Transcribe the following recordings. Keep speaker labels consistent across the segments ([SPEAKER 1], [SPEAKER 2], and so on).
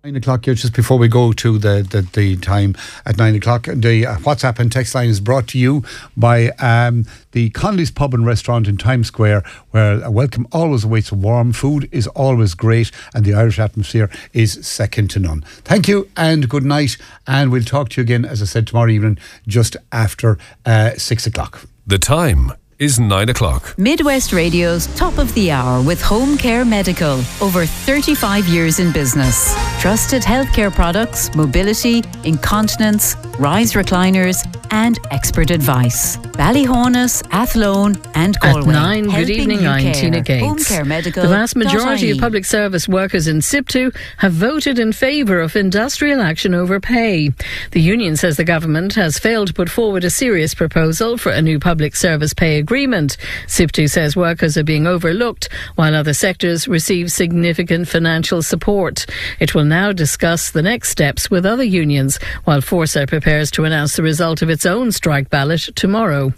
[SPEAKER 1] 9 o'clock here, just before we go to the time at 9 o'clock. The WhatsApp and text line is brought to you by the Connolly's Pub and Restaurant in Times Square, where a welcome always awaits. Warm food is always great, and the Irish atmosphere is second to none. Thank you and good night, and we'll talk to you again, as I said, tomorrow evening just after 6 o'clock.
[SPEAKER 2] The time is 9 o'clock.
[SPEAKER 3] Midwest Radio's Top of the Hour with Home Care Medical. Over 35 years in business. Trusted healthcare products, mobility, incontinence, rise recliners and expert advice. Ballyhonus, Athlone and Galway.
[SPEAKER 4] At 9, good evening, I'm Tina Gates.
[SPEAKER 3] Home Care Medical.
[SPEAKER 4] The vast majority of public service workers in SIPTU have voted in favour of industrial action over pay. The union says the government has failed to put forward a serious proposal for a new public service pay agreement. SIPTU says workers are being overlooked while other sectors receive significant financial support. It will now discuss the next steps with other unions, while Forsa prepares to announce the result of its own strike ballot tomorrow.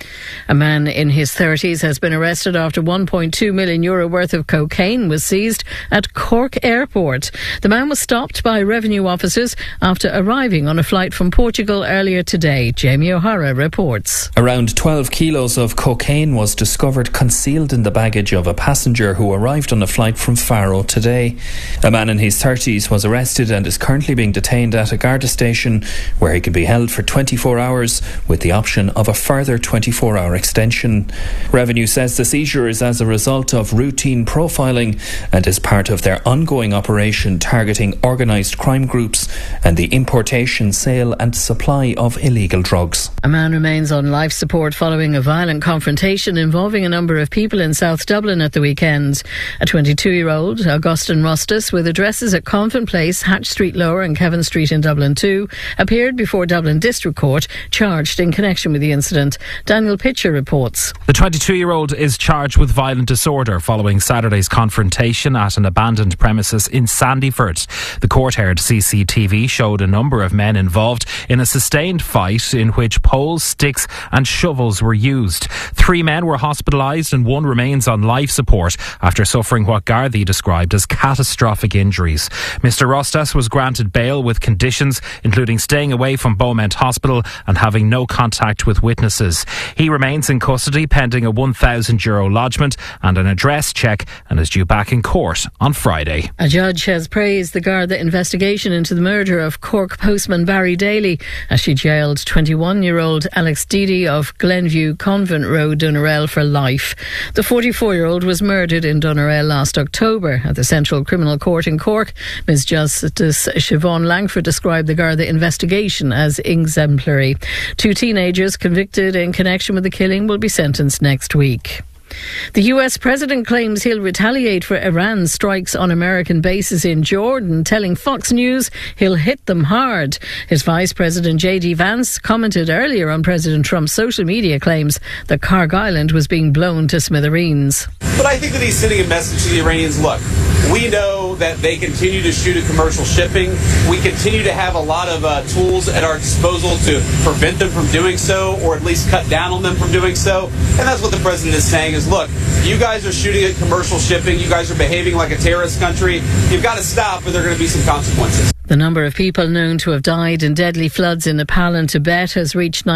[SPEAKER 4] A man in his 30s has been arrested after €1.2 million worth of cocaine was seized at Cork Airport. The man was stopped by revenue officers after arriving on a flight from Portugal earlier today. Jamie O'Hara reports.
[SPEAKER 5] Around 12 kilos of cocaine was discovered concealed in the baggage of a passenger who arrived on a flight from Faro today. A man in his 30s was arrested and is currently being detained at a Garda station, where he can be held for 24 hours with the option of a further 24-hour extension. Revenue says the seizure is as a result of routine profiling and is part of their ongoing operation targeting organised crime groups and the importation, sale and supply of illegal drugs.
[SPEAKER 4] A man remains on life support following a violent confrontation involving a number of people in South Dublin at the weekend. A 22-year-old, Augustine Rustis, with addresses at Convent Place, Hatch Street Lower and Kevin Street in Dublin 2, appeared before Dublin District Court, charged in connection with the incident. Daniel Pitcher reports.
[SPEAKER 6] The 22-year-old is charged with violent disorder following Saturday's confrontation at an abandoned premises in Sandyford. The court-aired CCTV showed a number of men involved in a sustained fight in which poles, sticks and shovels were used. 3 men were hospitalised and 1 remains on life support after suffering what Gardaí described as catastrophic injuries. Mr. Rustas was granted bail with conditions including staying away from Beaumont Hospital and having no contact with witnesses. He remains in custody pending a €1,000 lodgement and an address check and is due back in court on Friday.
[SPEAKER 4] A judge has praised the Garda investigation into the murder of Cork postman Barry Daly as she jailed 21-year-old Alex Deedy of Glenview Convent Road, Dunarell, for life. The 44-year-old was murdered in Dunarell last October at the Central Criminal Court in Cork. Ms Justice Siobhan Langford described the Garda investigation as exemplary. 2 teenagers convicted in connection with the killing will be sentenced next week. The US president claims he'll retaliate for Iran's strikes on American bases in Jordan, telling Fox News he'll hit them hard. His Vice President J.D. Vance commented earlier on President Trump's social media claims that Carg Island was being blown to smithereens.
[SPEAKER 7] But I think that he's sending a message to the Iranians, look, we know that they continue to shoot at commercial shipping. We continue to have a lot of tools at our disposal to prevent them from doing so, or at least cut down on them from doing so. And that's what the president is saying is, look, you guys are shooting at commercial shipping. You guys are behaving like a terrorist country. You've got to stop, or there are going to be some consequences.
[SPEAKER 4] The number of people known to have died in deadly floods in Nepal and Tibet has reached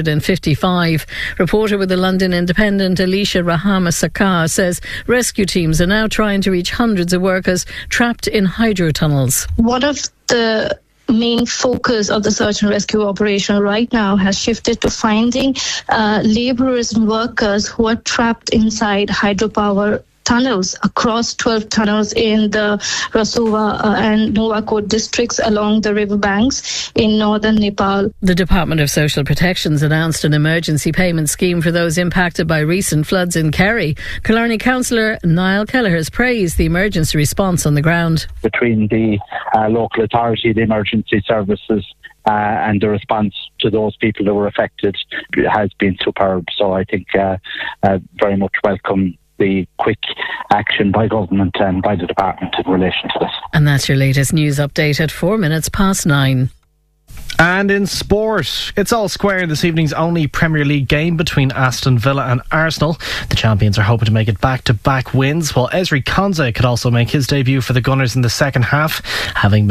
[SPEAKER 4] 955. Reporter with the London Independent, Alicia Rahama Sakar, says rescue teams are now trying to reach hundreds of workers trapped in hydrotunnels.
[SPEAKER 8] One of the main focus of the search and rescue operation right now has shifted to finding labourers and workers who are trapped inside hydropower tunnels across 12 tunnels in the Rasuwa and Nuwakot districts along the river banks in northern Nepal.
[SPEAKER 4] The Department of Social Protection's announced an emergency payment scheme for those impacted by recent floods in Kerry. Killarney councillor Niall Kelleher has praised the emergency response on the ground.
[SPEAKER 9] Between the local authority, the emergency services and the response to those people that were affected has been superb. So I think very much welcome the quick action by government and by the department in relation to this.
[SPEAKER 4] And that's your latest news update at 9:04.
[SPEAKER 10] And in sport, it's all square in this evening's only Premier League game between Aston Villa and Arsenal. The champions are hoping to make it back-to-back wins, while Ezri Konsa could also make his debut for the Gunners in the second half, having